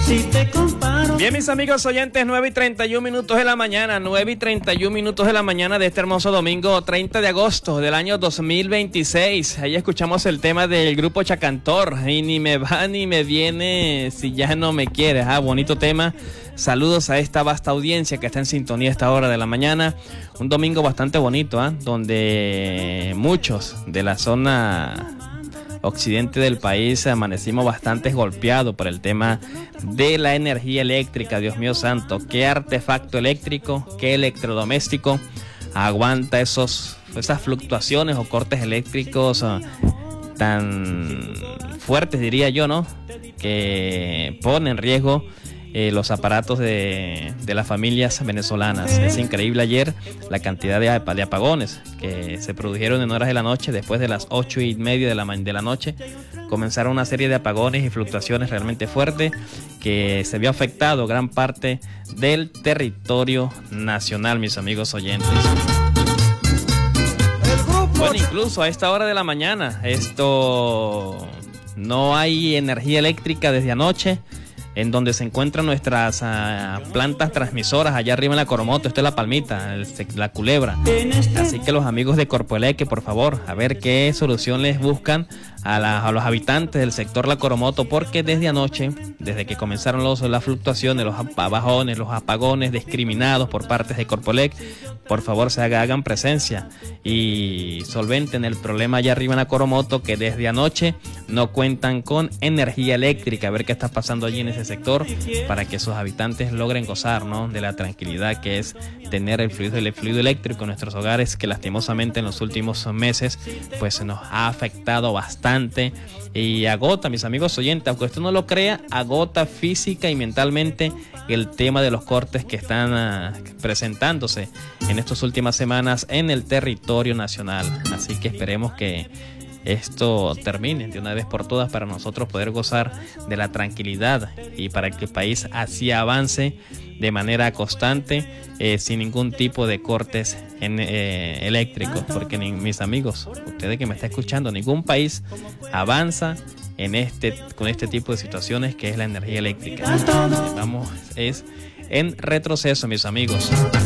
Bien, mis amigos oyentes, 9:31 de la mañana, 9:31 de la mañana de este hermoso domingo 30 de agosto del año 2026. Ahí escuchamos el tema del grupo Chacantor, y ni me va ni me viene si ya no me quieres. Bonito tema. Saludos a esta vasta audiencia que está en sintonía a esta hora de la mañana. Un domingo bastante bonito, donde muchos de la zona occidente del país amanecimos bastante golpeados por el tema de la energía eléctrica. Dios mío santo, qué artefacto eléctrico, qué electrodoméstico aguanta esas fluctuaciones o cortes eléctricos tan fuertes, diría yo, ¿no? Que ponen en riesgo los aparatos de las familias venezolanas. Es increíble ayer la cantidad de apagones que se produjeron en horas de la noche. Después de las 8:30 de la noche comenzaron una serie de apagones y fluctuaciones realmente fuertes que se vio afectado gran parte del territorio nacional, mis amigos oyentes. Bueno, incluso a esta hora de la mañana no hay energía eléctrica desde anoche en donde se encuentran nuestras plantas transmisoras allá arriba en la Coromoto. Esto es La Palmita, la Culebra. Así que los amigos de Corpoelec, por favor, a ver qué solución les buscan a los habitantes del sector La Coromoto, porque desde anoche, desde que comenzaron las fluctuaciones, los bajones, los apagones discriminados por parte de Corpoelec, por favor hagan presencia y solventen el problema allá arriba en la Coromoto, que desde anoche no cuentan con energía eléctrica. A ver qué está pasando allí en ese sector para que sus habitantes logren gozar, ¿no?, de la tranquilidad que es tener el fluido eléctrico en nuestros hogares, que lastimosamente en los últimos meses pues nos ha afectado bastante y agota, mis amigos oyentes, aunque usted no lo crea, agota física y mentalmente el tema de los cortes que están presentándose en estas últimas semanas en el territorio nacional. Así que esperemos que esto termine de una vez por todas para nosotros poder gozar de la tranquilidad y para que el país así avance de manera constante, sin ningún tipo de cortes eléctricos, porque mis amigos, ustedes que me están escuchando, ningún país avanza con este tipo de situaciones que es la energía eléctrica. Vamos, es en retroceso, mis amigos.